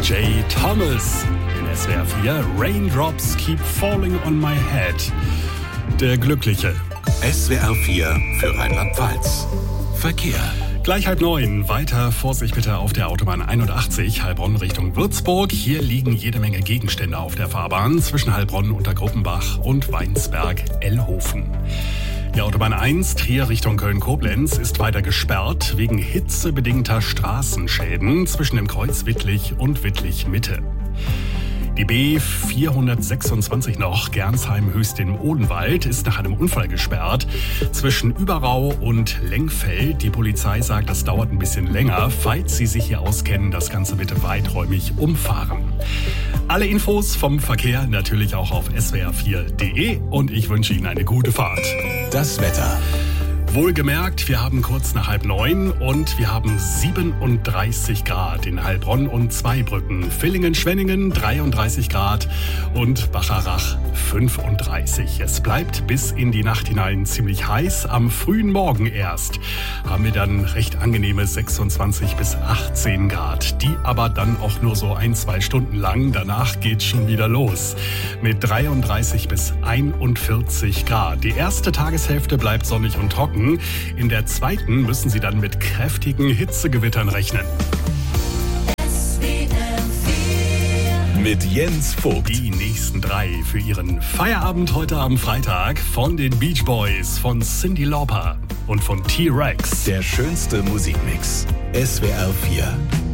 Jay Thomas in SWR 4. Raindrops keep falling on my head. Der Glückliche. SWR 4 für Rheinland-Pfalz. Verkehr. Gleich 8:30. Weiter Vorsicht bitte auf der Autobahn 81, Heilbronn Richtung Würzburg. Hier liegen jede Menge Gegenstände auf der Fahrbahn zwischen Heilbronn, Untergruppenbach und Weinsberg-Ellhofen. Die Autobahn 1, Trier Richtung Köln-Koblenz, ist weiter gesperrt wegen hitzebedingter Straßenschäden zwischen dem Kreuz Wittlich und Wittlich-Mitte. Die B426 noch, Gernsheim-Höchst im Odenwald, ist nach einem Unfall gesperrt. Zwischen Überrau und Lengfeld. Die Polizei sagt, das dauert ein bisschen länger. Falls Sie sich hier auskennen, das Ganze bitte weiträumig umfahren. Alle Infos vom Verkehr natürlich auch auf swr4.de und ich wünsche Ihnen eine gute Fahrt. Das Wetter. Wohlgemerkt, wir haben kurz nach 8:30 und wir haben 37 Grad in Heilbronn und Zweibrücken. Villingen-Schwenningen 33 Grad und Bacharach 35. Es bleibt bis in die Nacht hinein ziemlich heiß. Am frühen Morgen erst haben wir dann recht angenehme 26 bis 18 Grad. Die aber dann auch nur so 1-2 Stunden lang. Danach geht's schon wieder los mit 33 bis 41 Grad. Die erste Tageshälfte bleibt sonnig und trocken. In der zweiten müssen Sie dann mit kräftigen Hitzegewittern rechnen. Mit Jens Vogt. Die nächsten 3 für Ihren Feierabend heute am Freitag von den Beach Boys, von Cyndi Lauper und von T-Rex. Der schönste Musikmix. SWR 4.